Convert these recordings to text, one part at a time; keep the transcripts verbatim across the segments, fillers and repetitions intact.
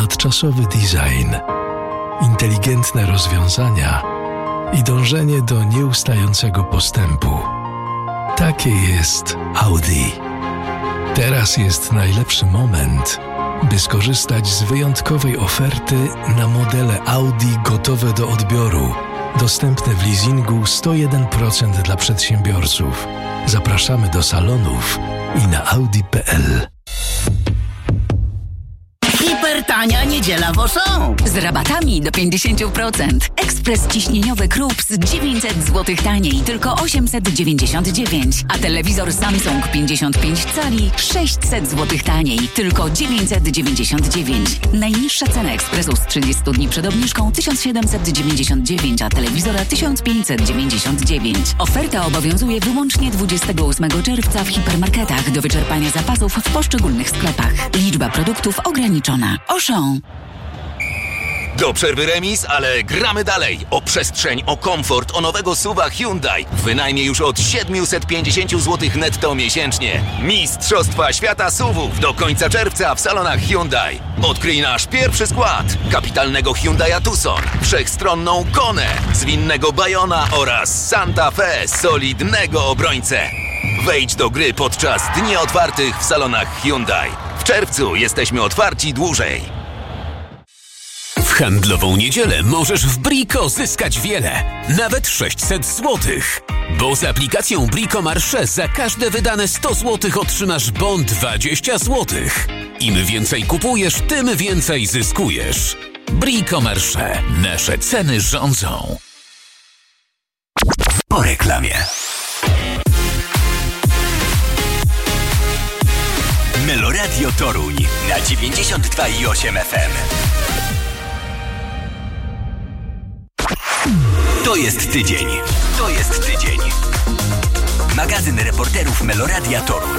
ponadczasowy design, inteligentne rozwiązania i dążenie do nieustającego postępu. Takie jest Audi. Teraz jest najlepszy moment, by skorzystać z wyjątkowej oferty na modele Audi gotowe do odbioru, dostępne w leasingu sto jeden procent dla przedsiębiorców. Zapraszamy do salonów i na audi kropka p l. Hipertania niedziela w Auchan. Z rabatami do pięćdziesiąt procent. Ekspres ciśnieniowy Krups dziewięćset złotych taniej, tylko osiemset dziewięćdziesiąt dziewięć. A telewizor Samsung pięćdziesiąt pięć cali sześćset złotych taniej, tylko dziewięćset dziewięćdziesiąt dziewięć. Najniższa cena ekspresu z trzydziestu dni przed obniżką tysiąc siedemset dziewięćdziesiąt dziewięć, a telewizora tysiąc pięćset dziewięćdziesiąt dziewięć. Oferta obowiązuje wyłącznie dwudziestego ósmego czerwca w hipermarketach do wyczerpania zapasów w poszczególnych sklepach. Liczba produktów ograniczona. Auchan. Do przerwy remis, ale gramy dalej. O przestrzeń, o komfort, o nowego suwa Hyundai. Wynajmie już od siedemset pięćdziesiąt złotych netto miesięcznie. Mistrzostwa Świata suwów do końca czerwca w salonach Hyundai. Odkryj nasz pierwszy skład. Kapitalnego Hyundai'a Tucson, wszechstronną Konę, zwinnego Bayona oraz Santa Fe, solidnego obrońcę. Wejdź do gry podczas dni otwartych w salonach Hyundai. W czerwcu jesteśmy otwarci dłużej. W handlową niedzielę możesz w Brico zyskać wiele, nawet sześćset złotych. Bo z aplikacją Brico Marché za każde wydane sto złotych otrzymasz bon dwadzieścia złotych. Im więcej kupujesz, tym więcej zyskujesz. Brico Marché. Nasze ceny rządzą. Po reklamie. Meloradio Toruń na dziewięćdziesiąt dwa i osiem F M. To jest tydzień. To jest tydzień. Magazyn reporterów Meloradia Toruń.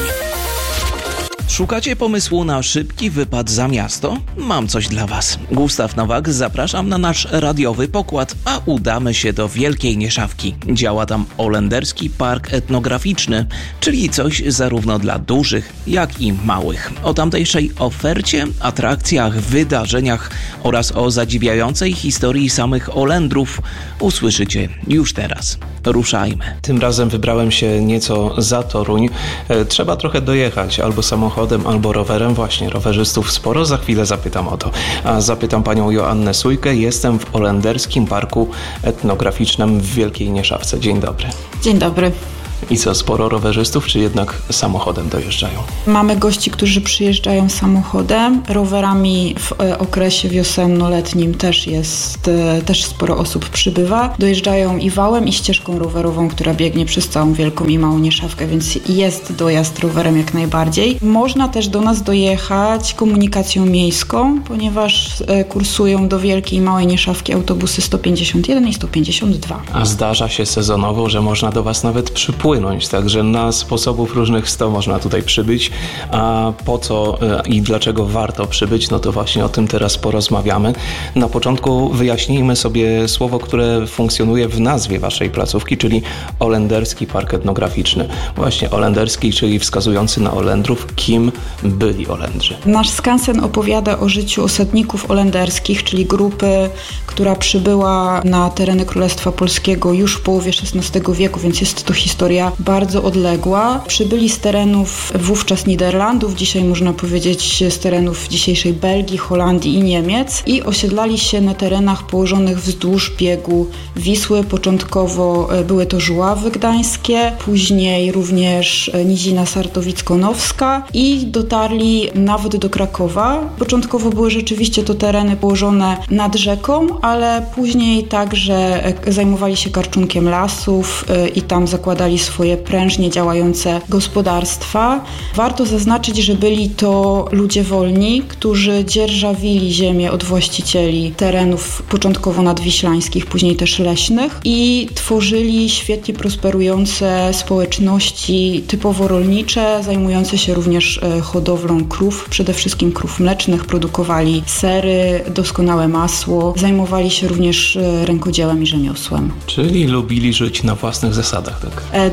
Szukacie pomysłu na szybki wypad za miasto? Mam coś dla Was. Gustaw Nowak, zapraszam na nasz radiowy pokład, a udamy się do Wielkiej Nieszawki. Działa tam Olenderski Park Etnograficzny, czyli coś zarówno dla dużych, jak i małych. O tamtejszej ofercie, atrakcjach, wydarzeniach oraz o zadziwiającej historii samych Olendrów usłyszycie już teraz. Ruszajmy. Tym razem wybrałem się nieco za Toruń. E, trzeba trochę dojechać, albo samochodem, albo rowerem. Właśnie, rowerzystów sporo, za chwilę zapytam o to. A zapytam panią Joannę Sujkę. Jestem w Olenderskim Parku Etnograficznym w Wielkiej Nieszawce. Dzień dobry. Dzień dobry. I co, sporo rowerzystów, czy jednak samochodem dojeżdżają? Mamy gości, którzy przyjeżdżają samochodem. Rowerami w okresie wiosenno-letnim też jest, też sporo osób przybywa. Dojeżdżają i wałem, i ścieżką rowerową, która biegnie przez całą Wielką i Małą Nieszawkę, więc jest dojazd rowerem jak najbardziej. Można też do nas dojechać komunikacją miejską, ponieważ kursują do Wielkiej i Małej Nieszawki autobusy sto pięćdziesiąt jeden i sto pięćdziesiąt dwa. A zdarza się sezonowo, że można do was nawet przypłynąć. Także na sposobów różnych sto można tutaj przybyć, a po co i dlaczego warto przybyć, no to właśnie o tym teraz porozmawiamy. Na początku wyjaśnijmy sobie słowo, które funkcjonuje w nazwie waszej placówki, czyli Olenderski Park Etnograficzny. Właśnie Olenderski, czyli wskazujący na Olendrów. Kim byli Olendrzy? Nasz skansen opowiada o życiu osadników olenderskich, czyli grupy, która przybyła na tereny Królestwa Polskiego już w połowie szesnastego wieku, więc jest to historia bardzo odległa. Przybyli z terenów wówczas Niderlandów, dzisiaj można powiedzieć z terenów dzisiejszej Belgii, Holandii i Niemiec i osiedlali się na terenach położonych wzdłuż biegu Wisły. Początkowo były to Żuławy gdańskie, później również Nizina Sartowicko-Nowska i dotarli nawet do Krakowa. Początkowo były rzeczywiście to tereny położone nad rzeką, ale później także zajmowali się karczunkiem lasów i tam zakładali swoje prężnie działające gospodarstwa. Warto zaznaczyć, że byli to ludzie wolni, którzy dzierżawili ziemię od właścicieli terenów początkowo nadwiślańskich, później też leśnych i tworzyli świetnie prosperujące społeczności typowo rolnicze, zajmujące się również hodowlą krów, przede wszystkim krów mlecznych, produkowali sery, doskonałe masło, zajmowali się również rękodziełem i rzemiosłem. Czyli lubili żyć na własnych zasadach, tak?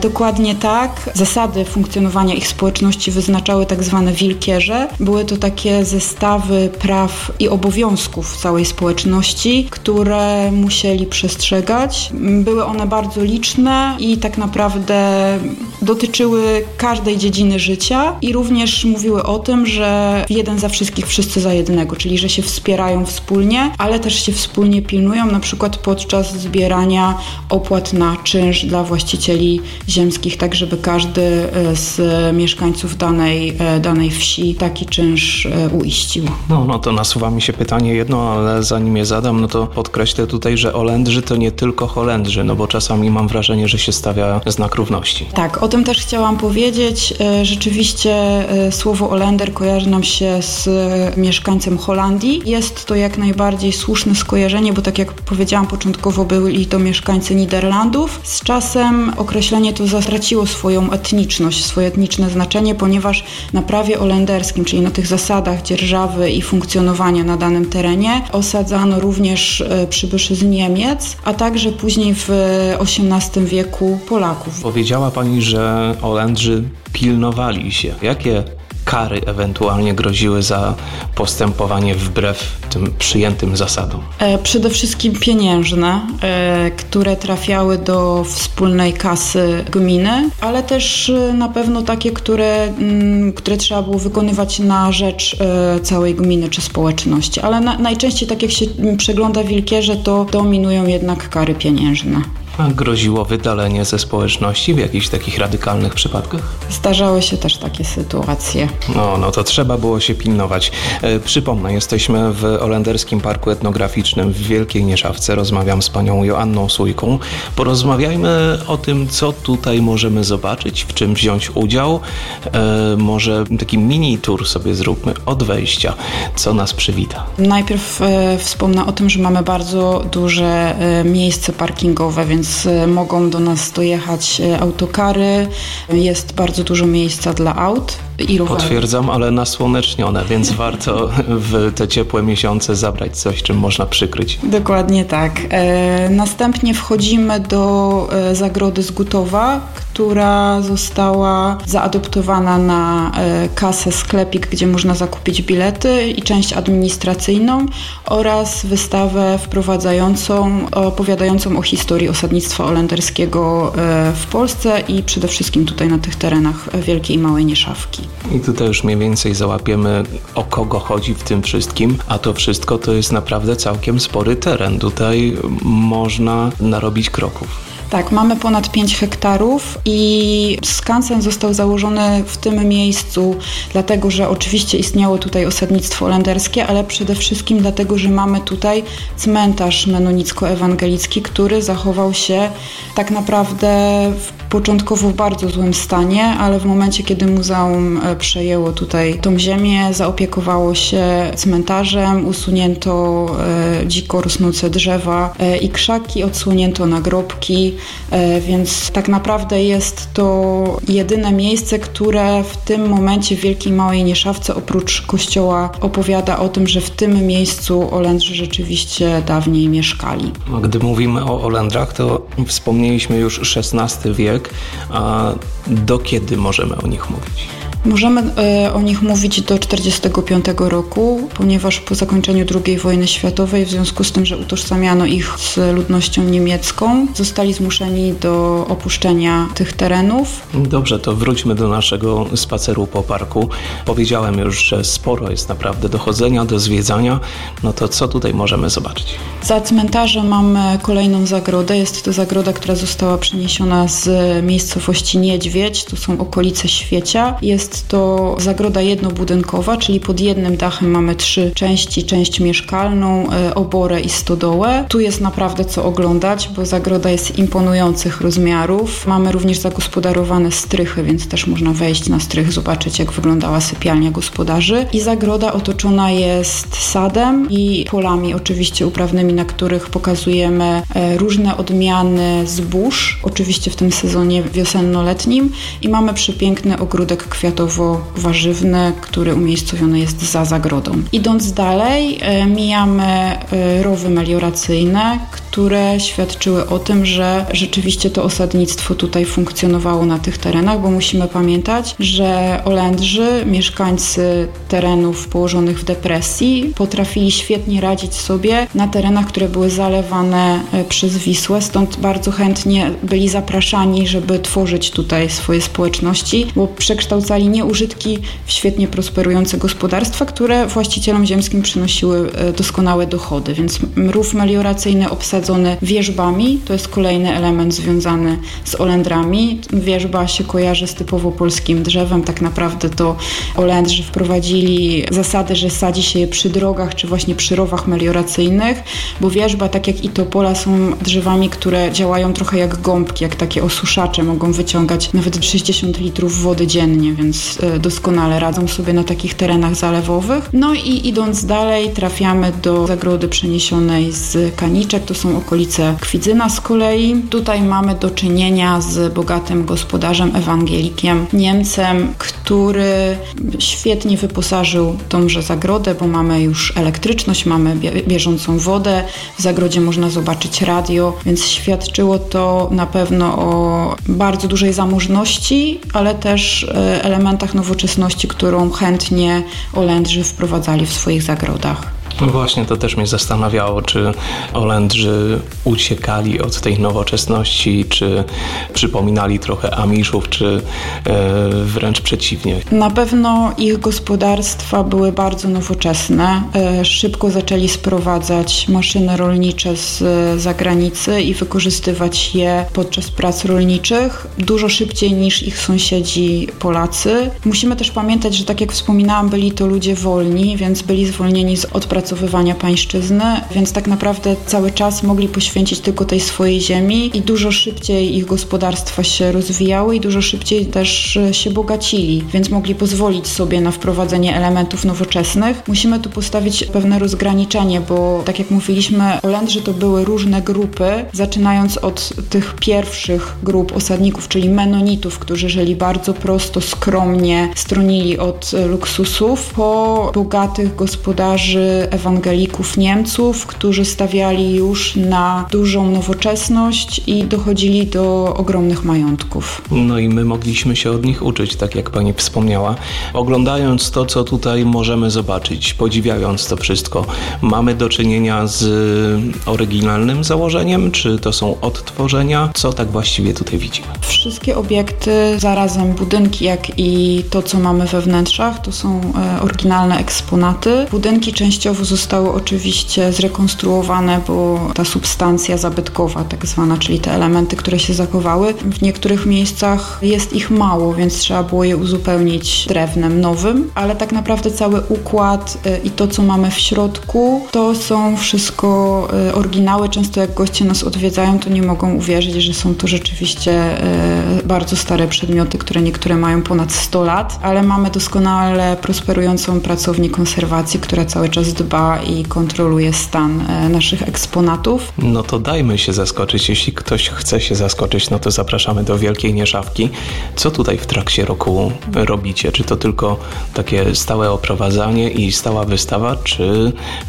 Dokładnie tak. Zasady funkcjonowania ich społeczności wyznaczały tak zwane wilkierze. Były to takie zestawy praw i obowiązków całej społeczności, które musieli przestrzegać. Były one bardzo liczne i tak naprawdę dotyczyły każdej dziedziny życia i również mówiły o tym, że jeden za wszystkich, wszyscy za jednego, czyli że się wspierają wspólnie, ale też się wspólnie pilnują, na przykład podczas zbierania opłat na czynsz dla właścicieli ziemskich, tak żeby każdy z mieszkańców danej, danej wsi taki czynsz uiścił. No, no to nasuwa mi się pytanie jedno, ale zanim je zadam, no to podkreślę tutaj, że Olendrzy to nie tylko Holendrzy, no bo czasami mam wrażenie, że się stawia znak równości. Tak, o tym też chciałam powiedzieć. Rzeczywiście słowo Olender kojarzy nam się z mieszkańcem Holandii. Jest to jak najbardziej słuszne skojarzenie, bo tak jak powiedziałam początkowo, byli to mieszkańcy Niderlandów. Z czasem określenie to zatraciło swoją etniczność, swoje etniczne znaczenie, ponieważ na prawie olenderskim, czyli na tych zasadach dzierżawy i funkcjonowania na danym terenie, osadzano również przybyszy z Niemiec, a także później w osiemnastym wieku Polaków. Powiedziała pani, że Olendrzy pilnowali się. Jakie kary ewentualnie groziły za postępowanie wbrew tym przyjętym zasadom? E, przede wszystkim pieniężne, e, które trafiały do wspólnej kasy gminy, ale też e, na pewno takie, które, m, które trzeba było wykonywać na rzecz e, całej gminy czy społeczności. Ale na, najczęściej, tak jak się przegląda wilkierze, to dominują jednak kary pieniężne. A groziło wydalenie ze społeczności w jakichś takich radykalnych przypadkach? Zdarzały się też takie sytuacje. No, no to trzeba było się pilnować. E, przypomnę, jesteśmy w Olenderskim Parku Etnograficznym w Wielkiej Nieszawce. Rozmawiam z panią Joanną Sujką. Porozmawiajmy o tym, co tutaj możemy zobaczyć, w czym wziąć udział. E, może taki mini tour sobie zróbmy od wejścia. Co nas przywita? Najpierw e, wspomnę o tym, że mamy bardzo duże e, miejsce parkingowe, więc mogą do nas dojechać autokary. Jest bardzo dużo miejsca dla aut i rowerów. Potwierdzam, ale nasłonecznione, więc warto w te ciepłe miesiące zabrać coś, czym można przykryć. Dokładnie tak. E, następnie wchodzimy do e, zagrody z Gutowa, która została zaadoptowana na e, kasę sklepik, gdzie można zakupić bilety i część administracyjną oraz wystawę wprowadzającą, opowiadającą o historii osadnictwa olenderskiego e, w Polsce i przede wszystkim tutaj na tych terenach Wielkiej i Małej Nieszawki. I tutaj już mniej więcej załapiemy, o kogo chodzi w tym wszystkim, a to wszystko to jest naprawdę całkiem spory teren. Tutaj można narobić kroków. Tak, mamy ponad pięć hektarów i skansen został założony w tym miejscu dlatego, że oczywiście istniało tutaj osadnictwo olenderskie, ale przede wszystkim dlatego, że mamy tutaj cmentarz menonicko-ewangelicki, który zachował się tak naprawdę w początkowo w bardzo złym stanie, ale w momencie, kiedy muzeum przejęło tutaj tą ziemię, zaopiekowało się cmentarzem, usunięto e, dziko rosnące drzewa e, i krzaki, odsłonięto nagrobki, e, więc tak naprawdę jest to jedyne miejsce, które w tym momencie w Wielkiej i Małej Nieszawce oprócz kościoła opowiada o tym, że w tym miejscu Olendrzy rzeczywiście dawniej mieszkali. Gdy mówimy o Olendrach, to wspomnieliśmy już szesnasty wiek, a do kiedy możemy o nich mówić? Możemy e, o nich mówić do czterdziestego piątego roku, ponieważ po zakończeniu drugiej wojny światowej, w związku z tym, że utożsamiano ich z ludnością niemiecką, zostali zmuszeni do opuszczenia tych terenów. Dobrze, to wróćmy do naszego spaceru po parku. Powiedziałem już, że sporo jest naprawdę do chodzenia, do zwiedzania. No to co tutaj możemy zobaczyć? Za cmentarzem mamy kolejną zagrodę. Jest to zagroda, która została przeniesiona z miejscowości Niedźwiedź. To są okolice Świecia. Jest to zagroda jednobudynkowa, czyli pod jednym dachem mamy trzy części. Część mieszkalną, oborę i stodołę. Tu jest naprawdę co oglądać, bo zagroda jest imponujących rozmiarów. Mamy również zagospodarowane strychy, więc też można wejść na strych, zobaczyć jak wyglądała sypialnia gospodarzy. I zagroda otoczona jest sadem i polami oczywiście uprawnymi, na których pokazujemy różne odmiany zbóż, oczywiście w tym sezonie wiosenno-letnim i mamy przepiękny ogródek kwiatowy frutowo-warzywny, który umiejscowiony jest za zagrodą. Idąc dalej, mijamy rowy melioracyjne, które świadczyły o tym, że rzeczywiście to osadnictwo tutaj funkcjonowało na tych terenach, bo musimy pamiętać, że Olędrzy, mieszkańcy terenów położonych w depresji, potrafili świetnie radzić sobie na terenach, które były zalewane przez Wisłę, stąd bardzo chętnie byli zapraszani, żeby tworzyć tutaj swoje społeczności, bo przekształcali nieużytki w świetnie prosperujące gospodarstwa, które właścicielom ziemskim przynosiły doskonałe dochody, więc rów melioracyjny obsadzony wierzbami, to jest kolejny element związany z Olędrami. Wierzba się kojarzy z typowo polskim drzewem, tak naprawdę to Olędrzy wprowadzili zasadę, że sadzi się je przy drogach, czy właśnie przy rowach melioracyjnych, bo wierzba, tak jak i topola, są drzewami, które działają trochę jak gąbki, jak takie osuszacze, mogą wyciągać nawet sześćdziesiąt litrów wody dziennie, więc doskonale radzą sobie na takich terenach zalewowych. No i idąc dalej, trafiamy do zagrody przeniesionej z Kaniczek, to są okolice Kwidzyna z kolei. Tutaj mamy do czynienia z bogatym gospodarzem, ewangelikiem, Niemcem, który świetnie wyposażył tąże zagrodę, bo mamy już elektryczność, mamy bieżącą wodę, w zagrodzie można zobaczyć radio, więc świadczyło to na pewno o bardzo dużej zamożności, ale też elementach nowoczesności, którą chętnie Olędrzy wprowadzali w swoich zagrodach. No właśnie, to też mnie zastanawiało, czy Olędrzy uciekali od tej nowoczesności, czy przypominali trochę Amiszów, czy e, wręcz przeciwnie. Na pewno ich gospodarstwa były bardzo nowoczesne. E, szybko zaczęli sprowadzać maszyny rolnicze z zagranicy i wykorzystywać je podczas prac rolniczych dużo szybciej niż ich sąsiedzi Polacy. Musimy też pamiętać, że tak jak wspominałam, byli to ludzie wolni, więc byli zwolnieni z odpracowania pańszczyzny, więc tak naprawdę cały czas mogli poświęcić tylko tej swojej ziemi i dużo szybciej ich gospodarstwa się rozwijały i dużo szybciej też się bogacili, więc mogli pozwolić sobie na wprowadzenie elementów nowoczesnych. Musimy tu postawić pewne rozgraniczenie, bo tak jak mówiliśmy, Olędrzy to były różne grupy, zaczynając od tych pierwszych grup osadników, czyli menonitów, którzy żyli bardzo prosto, skromnie, stronili od luksusów, po bogatych gospodarzy ewangelików Niemców, którzy stawiali już na dużą nowoczesność i dochodzili do ogromnych majątków. No i my mogliśmy się od nich uczyć, tak jak pani wspomniała. Oglądając to, co tutaj możemy zobaczyć, podziwiając to wszystko, mamy do czynienia z oryginalnym założeniem, czy to są odtworzenia? Co tak właściwie tutaj widzimy? Wszystkie obiekty, zarazem budynki, jak i to, co mamy we wnętrzach, to są oryginalne eksponaty. Budynki częściowo zostały oczywiście zrekonstruowane, bo ta substancja zabytkowa tak zwana, czyli te elementy, które się zachowały, w niektórych miejscach jest ich mało, więc trzeba było je uzupełnić drewnem nowym, ale tak naprawdę cały układ i to, co mamy w środku, to są wszystko oryginały. Często jak goście nas odwiedzają, to nie mogą uwierzyć, że są to rzeczywiście bardzo stare przedmioty, które niektóre mają ponad sto lat, ale mamy doskonale prosperującą pracownię konserwacji, która cały czas dba i kontroluje stan naszych eksponatów. No to dajmy się zaskoczyć. Jeśli ktoś chce się zaskoczyć, no to zapraszamy do Wielkiej Nieszawki. Co tutaj w trakcie roku robicie? Czy to tylko takie stałe oprowadzanie i stała wystawa, czy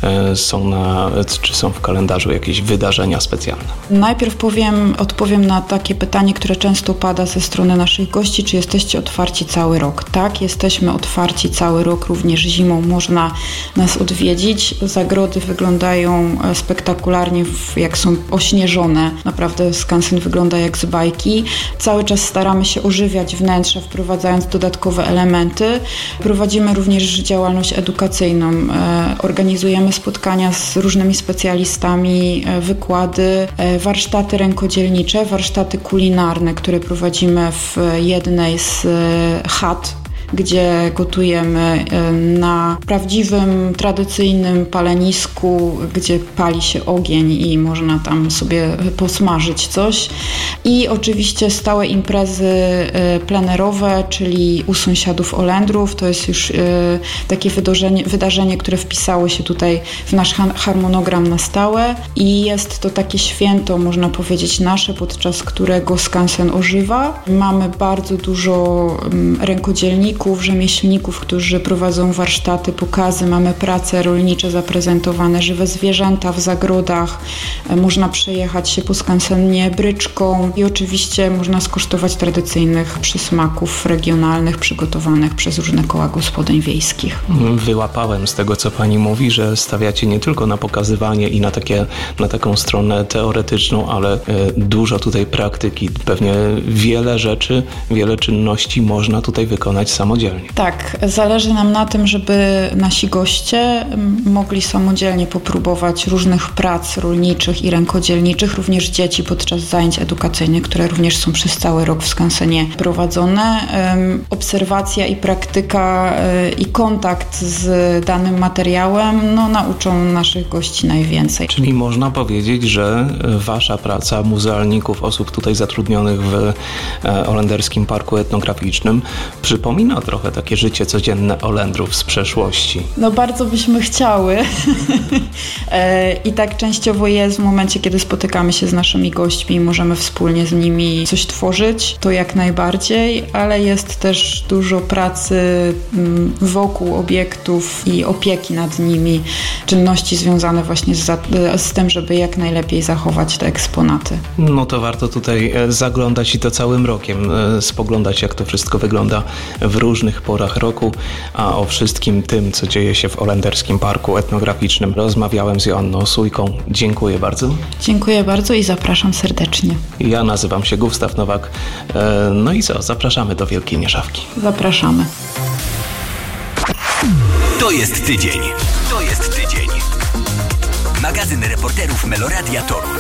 są, na, czy są w kalendarzu jakieś wydarzenia specjalne? Najpierw powiem, odpowiem na takie pytanie, które często pada ze strony naszych gości, czy jesteście otwarci cały rok? Tak, jesteśmy otwarci cały rok, również zimą można nas odwiedzić. Zagrody wyglądają spektakularnie, jak są ośnieżone. Naprawdę skansen wygląda jak z bajki. Cały czas staramy się ożywiać wnętrze, wprowadzając dodatkowe elementy. Prowadzimy również działalność edukacyjną. Organizujemy spotkania z różnymi specjalistami, wykłady, warsztaty rękodzielnicze, warsztaty kulinarne, które prowadzimy w jednej z chat, gdzie gotujemy na prawdziwym, tradycyjnym palenisku, gdzie pali się ogień i można tam sobie posmażyć coś. I oczywiście stałe imprezy plenerowe, czyli u sąsiadów Olędrów. To jest już takie wydarzenie, wydarzenie, które wpisało się tutaj w nasz harmonogram na stałe i jest to takie święto, można powiedzieć, nasze, podczas którego skansen ożywa. Mamy bardzo dużo rękodzielników, rolników, rzemieślników, którzy prowadzą warsztaty, pokazy. Mamy prace rolnicze zaprezentowane, żywe zwierzęta w zagrodach. Można przejechać się po skansenie bryczką i oczywiście można skosztować tradycyjnych przysmaków regionalnych przygotowanych przez różne koła gospodyń wiejskich. Wyłapałem z tego, co pani mówi, że stawiacie nie tylko na pokazywanie i na, takie, na taką stronę teoretyczną, ale y, dużo tutaj praktyki. Pewnie wiele rzeczy, wiele czynności można tutaj wykonać samodzielnie. Tak, zależy nam na tym, żeby nasi goście mogli samodzielnie popróbować różnych prac rolniczych i rękodzielniczych, również dzieci podczas zajęć edukacyjnych, które również są przez cały rok w skansenie prowadzone. Obserwacja i praktyka i kontakt z danym materiałem no, nauczą naszych gości najwięcej. Czyli można powiedzieć, że wasza praca muzealników, osób tutaj zatrudnionych w Olenderskim Parku Etnograficznym przypomina trochę takie życie codzienne Olendrów z przeszłości. No bardzo byśmy chciały i tak częściowo jest w momencie, kiedy spotykamy się z naszymi gośćmi i możemy wspólnie z nimi coś tworzyć, to jak najbardziej, ale jest też dużo pracy wokół obiektów i opieki nad nimi, czynności związane właśnie z, z tym, żeby jak najlepiej zachować te eksponaty. No to warto tutaj zaglądać i to całym rokiem, spoglądać jak to wszystko wygląda w różnych porach roku, a o wszystkim tym, co dzieje się w Olenderskim Parku Etnograficznym rozmawiałem z Joanną Sujką. Dziękuję bardzo. Dziękuję bardzo i zapraszam serdecznie. Ja nazywam się Gustaw Nowak. No i co? Zapraszamy do Wielkiej Nieżawki. Zapraszamy. To jest tydzień. To jest tydzień. Magazyn reporterów Meloradia Toruń.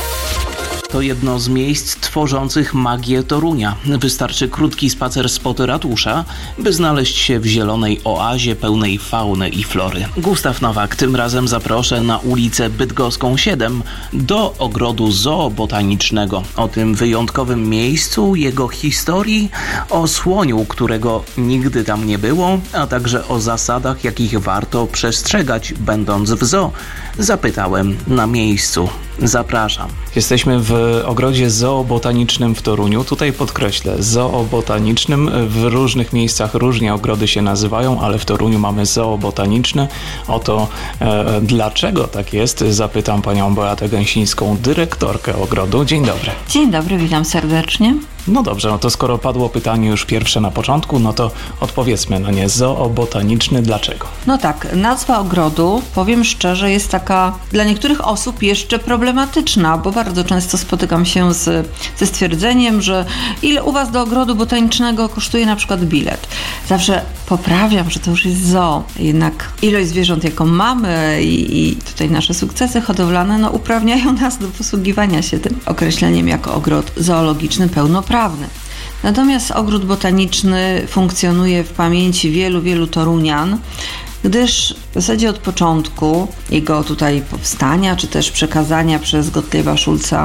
To jedno z miejsc tworzących magię Torunia. Wystarczy krótki spacer spod ratusza, by znaleźć się w zielonej oazie pełnej fauny i flory. Gustaw Nowak tym razem zaproszę na ulicę Bydgoską siedem do ogrodu zoobotanicznego. O tym wyjątkowym miejscu, jego historii, o słoniu, którego nigdy tam nie było, a także o zasadach, jakich warto przestrzegać, będąc w zoo, zapytałem na miejscu. Zapraszam. Jesteśmy w ogrodzie zoobotanicznym w Toruniu. Tutaj podkreślę, zoobotanicznym. W różnych miejscach różnie ogrody się nazywają, ale w Toruniu mamy zoobotaniczny. Oto e, dlaczego tak jest, zapytam panią Beatę Gęsińską, dyrektorkę ogrodu. Dzień dobry. Dzień dobry, witam serdecznie. No dobrze, no to skoro padło pytanie już pierwsze na początku, no to odpowiedzmy na nie. Zoobotaniczny dlaczego? No tak, nazwa ogrodu, powiem szczerze, jest taka dla niektórych osób jeszcze problematyczna, bo bardzo często spotykam się z, ze stwierdzeniem, że ile u was do ogrodu botanicznego kosztuje na przykład bilet. Zawsze poprawiam, że to już jest zoo. Jednak ilość zwierząt, jaką mamy i, i tutaj nasze sukcesy hodowlane, no uprawniają nas do posługiwania się tym określeniem jako ogród zoologiczny pełnoprawny. Natomiast ogród botaniczny funkcjonuje w pamięci wielu, wielu torunian, gdyż w zasadzie od początku jego tutaj powstania, czy też przekazania przez Gottlieba Schulza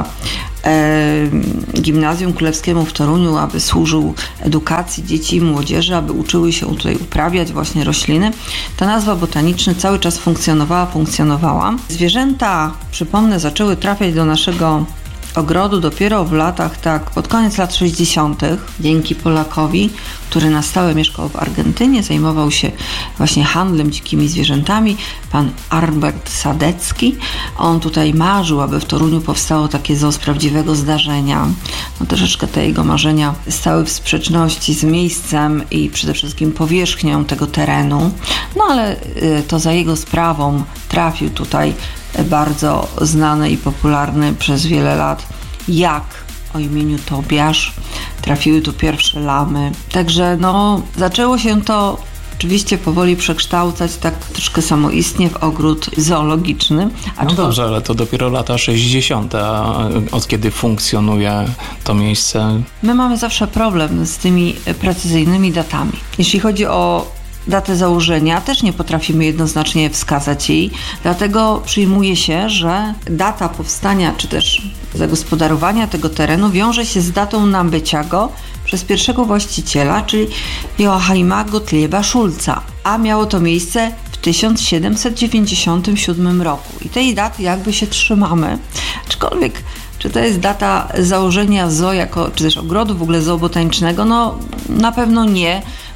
e, Gimnazjum Królewskiemu w Toruniu, aby służył edukacji dzieci i młodzieży, aby uczyły się tutaj uprawiać właśnie rośliny, ta nazwa botaniczny cały czas funkcjonowała, funkcjonowała. Zwierzęta, przypomnę, zaczęły trafiać do naszego ogrodu dopiero w latach, tak, pod koniec lat sześćdziesiątych, dzięki Polakowi, który na stałe mieszkał w Argentynie, zajmował się właśnie handlem dzikimi zwierzętami, pan Albert Sadecki. On tutaj marzył, aby w Toruniu powstało takie zoo z prawdziwego zdarzenia. No troszeczkę te jego marzenia stały w sprzeczności z miejscem i przede wszystkim powierzchnią tego terenu, no ale to za jego sprawą trafił tutaj bardzo znany i popularny przez wiele lat jak o imieniu Tobiasz. Trafiły tu pierwsze lamy. Także no, zaczęło się to oczywiście powoli przekształcać tak troszkę samoistnie w ogród zoologiczny. A no dobrze, to... ale to dopiero lata sześćdziesiąte, a od kiedy funkcjonuje to miejsce? My mamy zawsze problem z tymi precyzyjnymi datami. Jeśli chodzi o datę założenia, też nie potrafimy jednoznacznie wskazać jej, dlatego przyjmuje się, że data powstania czy też zagospodarowania tego terenu wiąże się z datą nabycia go przez pierwszego właściciela, czyli Joachima Gottlieba Schulza, a miało to miejsce w tysiąc siedemset dziewięćdziesiątym siódmym roku. I tej daty jakby się trzymamy, aczkolwiek czy to jest data założenia zoo, jako, czy też ogrodu w ogóle zoobotanicznego? No na pewno nie,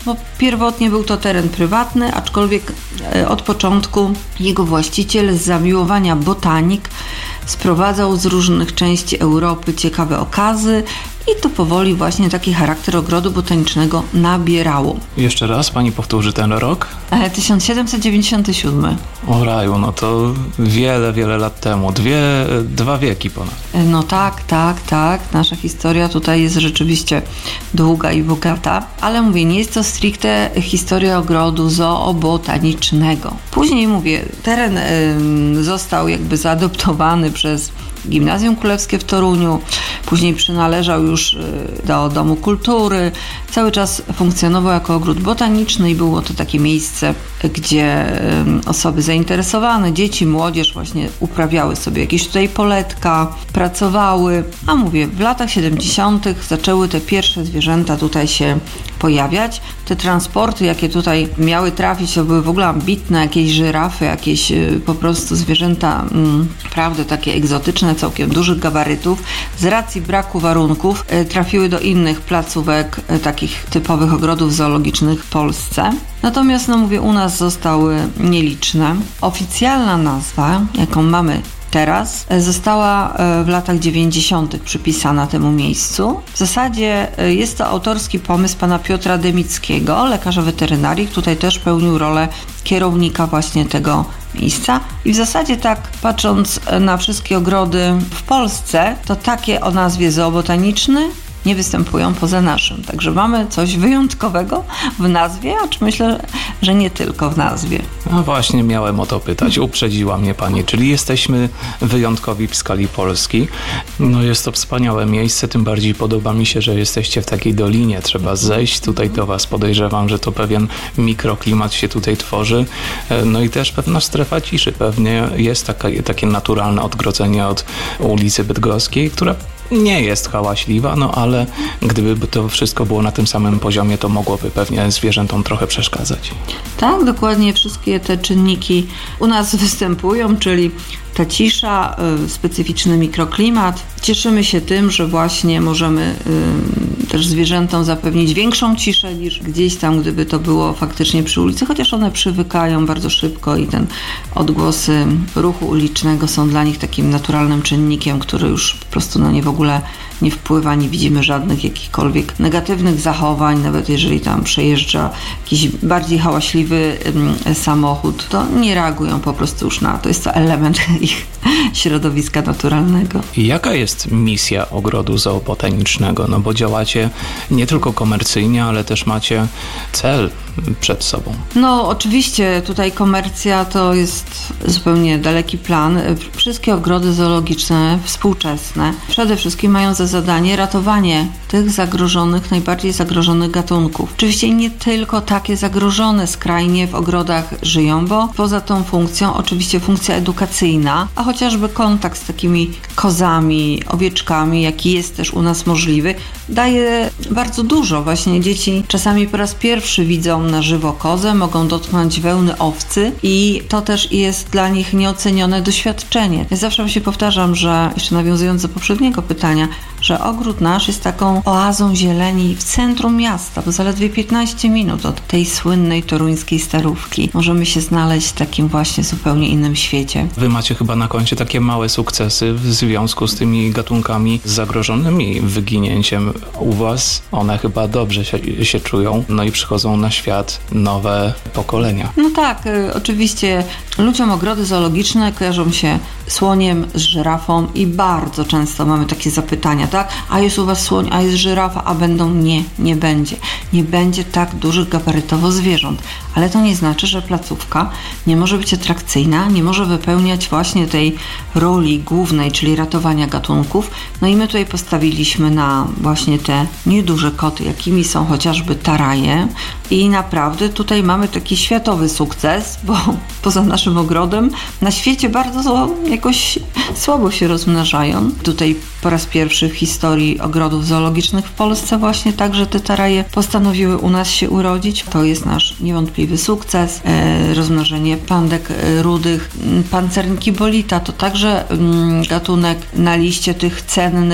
bo pierwotnie był to teren prywatny, aczkolwiek od początku jego właściciel z zamiłowania botanik sprowadzał z różnych części Europy ciekawe okazy i to powoli właśnie taki charakter ogrodu botanicznego nabierało. Jeszcze raz pani powtórzy ten rok? tysiąc siedemset dziewięćdziesiąty siódmy. O raju, no to wiele, wiele lat temu. Dwie, dwa wieki ponad. No tak, tak, tak. Nasza historia tutaj jest rzeczywiście długa i bogata, ale mówię, nie jest to stricte historia ogrodu zoobotanicznego. Później mówię, teren y, został jakby zaadoptowany przez Gimnazjum Królewskie w Toruniu, później przynależał już do Domu Kultury, cały czas funkcjonował jako ogród botaniczny i było to takie miejsce, gdzie osoby zainteresowane, dzieci, młodzież właśnie uprawiały sobie jakieś tutaj poletka, pracowały, a mówię, w latach siedemdziesiątych zaczęły te pierwsze zwierzęta tutaj się pojawiać. Te transporty, jakie tutaj miały trafić, to były w ogóle ambitne, jakieś żyrafy, jakieś po prostu zwierzęta mm, naprawdę takie egzotyczne, całkiem dużych gabarytów. Z racji braku warunków y, trafiły do innych placówek, y, takich typowych ogrodów zoologicznych w Polsce. Natomiast, no mówię, u nas zostały nieliczne. Oficjalna nazwa, jaką mamy teraz, została w latach dziewięćdziesiątych przypisana temu miejscu. W zasadzie jest to autorski pomysł pana Piotra Demickiego, lekarza weterynarii, tutaj też pełnił rolę kierownika właśnie tego miejsca. I w zasadzie tak patrząc na wszystkie ogrody w Polsce, to takie o nazwie zoobotaniczny nie występują poza naszym. Także mamy coś wyjątkowego w nazwie, acz myślę, że nie tylko w nazwie. No właśnie, miałem o to pytać. Uprzedziła mnie pani, czyli jesteśmy wyjątkowi w skali Polski. No jest to wspaniałe miejsce, tym bardziej podoba mi się, że jesteście w takiej dolinie. Trzeba zejść tutaj do was. Podejrzewam, że to pewien mikroklimat się tutaj tworzy. No i też pewna strefa ciszy. Pewnie jest taka, takie naturalne odgrodzenie od ulicy Bydgoskiej, która nie jest hałaśliwa, no ale gdyby to wszystko było na tym samym poziomie, to mogłoby pewnie zwierzętom trochę przeszkadzać. Tak, dokładnie wszystkie te czynniki u nas występują, czyli ta cisza, y, specyficzny mikroklimat. Cieszymy się tym, że właśnie możemy y, też zwierzętom zapewnić większą ciszę niż gdzieś tam, gdyby to było faktycznie przy ulicy, chociaż one przywykają bardzo szybko i ten odgłosy ruchu ulicznego są dla nich takim naturalnym czynnikiem, który już po prostu na nie w ogóle nie wpływa, nie widzimy żadnych jakichkolwiek negatywnych zachowań, nawet jeżeli tam przejeżdża jakiś bardziej hałaśliwy ym, samochód, to nie reagują po prostu już na to. Jest to element ich środowiska naturalnego. I jaka jest misja ogrodu zoobotanicznego? No bo działacie nie tylko komercyjnie, ale też macie cel przed sobą. No oczywiście tutaj komercja to jest zupełnie daleki plan. Wszystkie ogrody zoologiczne, współczesne, przede wszystkim mają za zadanie ratowanie tych zagrożonych, najbardziej zagrożonych gatunków. Oczywiście nie tylko takie zagrożone skrajnie w ogrodach żyją, bo poza tą funkcją oczywiście funkcja edukacyjna, a chociażby kontakt z takimi kozami, owieczkami, jaki jest też u nas możliwy, daje bardzo dużo. Właśnie dzieci czasami po raz pierwszy widzą na żywo kozę, mogą dotknąć wełny owcy i to też jest dla nich nieocenione doświadczenie. Ja zawsze się powtarzam, że jeszcze nawiązując do poprzedniego pytania, że ogród nasz jest taką oazą zieleni w centrum miasta, bo zaledwie piętnaście minut od tej słynnej toruńskiej Starówki możemy się znaleźć w takim właśnie zupełnie innym świecie. Wy macie chyba na koncie takie małe sukcesy w związku z tymi gatunkami zagrożonymi wyginięciem. U was one chyba dobrze się, się czują, no i przychodzą na świat nowe pokolenia. No tak, y, oczywiście ludziom ogrody zoologiczne kojarzą się słoniem, z żyrafą i bardzo często mamy takie zapytania, tak? A jest u was słoń, a jest żyrafa, a będą? Nie, nie będzie. Nie będzie tak dużych gabarytowo zwierząt, ale to nie znaczy, że placówka nie może być atrakcyjna, nie może wypełniać właśnie tej roli głównej, czyli ratowania gatunków. No i my tutaj postawiliśmy na właśnie te nieduże koty, jakimi są chociażby taraje i naprawdę tutaj mamy taki światowy sukces, bo poza naszym ogrodem na świecie bardzo jakoś słabo się rozmnażają. Tutaj po raz pierwszy w historii ogrodów zoologicznych w Polsce właśnie także te taraje postanowiły u nas się urodzić. To jest nasz niewątpliwy sukces. E, rozmnożenie pandek e, rudych. Pancerniki bolita to także mm, gatunek na liście tych cennych,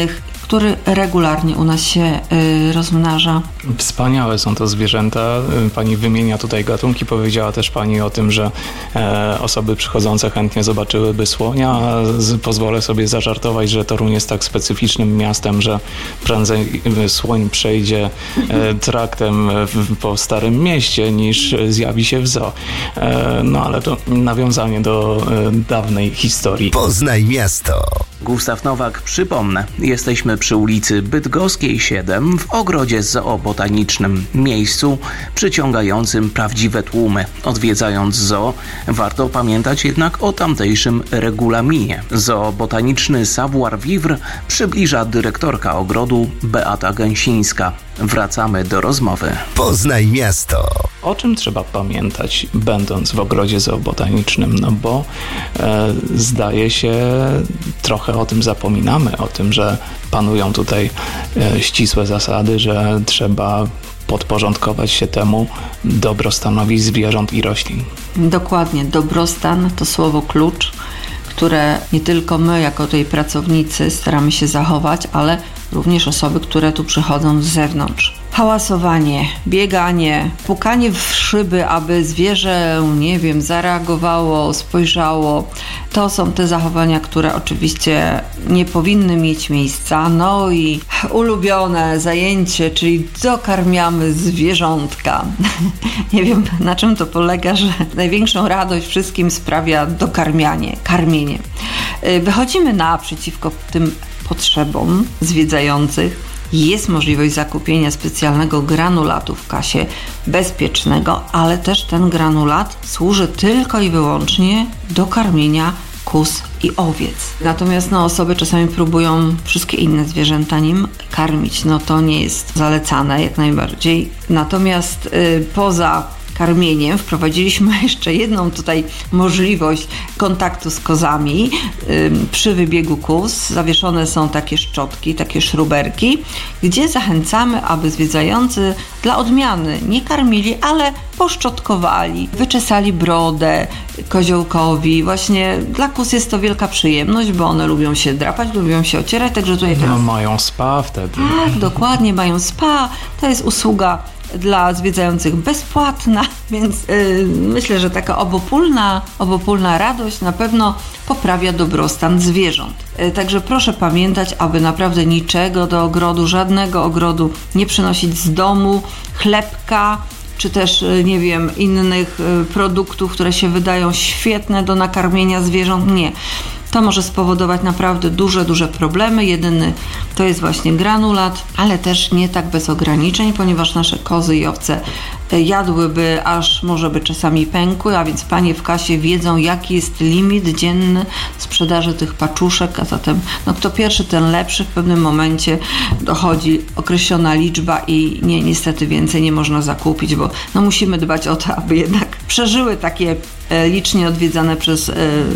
który regularnie u nas się y, rozmnaża. Wspaniałe są to zwierzęta. Pani wymienia tutaj gatunki. Powiedziała też Pani o tym, że e, osoby przychodzące chętnie zobaczyłyby słonia. Z, pozwolę sobie zażartować, że Toruń jest tak specyficznym miastem, że prędzej słoń przejdzie e, traktem w, po Starym Mieście niż zjawi się w zoo. E, no ale to nawiązanie do e, dawnej historii. Poznaj miasto. Gustaw Nowak, przypomnę, jesteśmy przy ulicy Bydgoskiej siedem w ogrodzie zoobotanicznym, miejscu przyciągającym prawdziwe tłumy. Odwiedzając zoo, warto pamiętać jednak o tamtejszym regulaminie. Zoobotaniczny savoir-vivre przybliża dyrektorka ogrodu Beata Gęsińska. Wracamy do rozmowy. Poznaj miasto. O czym trzeba pamiętać, będąc w ogrodzie zoobotanicznym? No bo e, zdaje się, trochę o tym zapominamy, o tym, że panują tutaj e, ścisłe zasady, że trzeba podporządkować się temu dobrostanowi zwierząt i roślin. Dokładnie, dobrostan to słowo klucz, które nie tylko my jako tutaj pracownicy staramy się zachować, ale również osoby, które tu przychodzą z zewnątrz. Hałasowanie, bieganie, pukanie w szyby, aby zwierzę, nie wiem, zareagowało, spojrzało. To są te zachowania, które oczywiście nie powinny mieć miejsca. No i ulubione zajęcie, czyli dokarmiamy zwierzątka. Nie wiem, na czym to polega, że największą radość wszystkim sprawia dokarmianie, karmienie. Wychodzimy naprzeciwko tym potrzebom zwiedzających. Jest możliwość zakupienia specjalnego granulatu w kasie bezpiecznego, ale też ten granulat służy tylko i wyłącznie do karmienia kóz i owiec. Natomiast no, osoby czasami próbują wszystkie inne zwierzęta nim karmić. No to nie jest zalecane jak najbardziej. Natomiast y, poza karmieniem wprowadziliśmy jeszcze jedną tutaj możliwość kontaktu z kozami. Przy wybiegu kóz zawieszone są takie szczotki, takie szruberki, gdzie zachęcamy, aby zwiedzający dla odmiany nie karmili, ale poszczotkowali, wyczesali brodę koziołkowi. Właśnie dla kóz jest to wielka przyjemność, bo one lubią się drapać, lubią się ocierać, także tutaj teraz... No mają spa wtedy. Tak, dokładnie, mają spa. To jest usługa dla zwiedzających bezpłatna, więc yy, myślę, że taka obopólna, obopólna radość na pewno poprawia dobrostan zwierząt. Yy, także proszę pamiętać, aby naprawdę niczego do ogrodu, żadnego ogrodu nie przynosić z domu, chlebka, czy też, nie wiem, innych produktów, które się wydają świetne do nakarmienia zwierząt. Nie. To może spowodować naprawdę duże, duże problemy. Jedyny to jest właśnie granulat, ale też nie tak bez ograniczeń, ponieważ nasze kozy i owce jadłyby, aż może by czasami pękły, a więc panie w kasie wiedzą, jaki jest limit dzienny sprzedaży tych paczuszek, a zatem no kto pierwszy, ten lepszy. W pewnym momencie dochodzi określona liczba i nie, niestety więcej nie można zakupić, bo no musimy dbać o to, aby jednak przeżyły takie licznie odwiedzane przez y,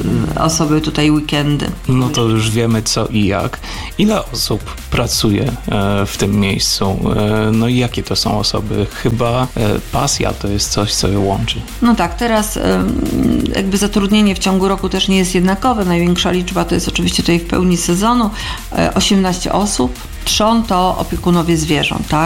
osoby tutaj weekendy. No to już wiemy co i jak. Ile osób pracuje e, w tym miejscu? E, no i jakie to są osoby? Chyba e, pasja to jest coś, co je łączy. No tak, teraz y, jakby zatrudnienie w ciągu roku też nie jest jednakowe. Największa liczba to jest oczywiście tutaj w pełni sezonu. E, osiemnaście osób. Trzon to opiekunowie zwierząt, tak?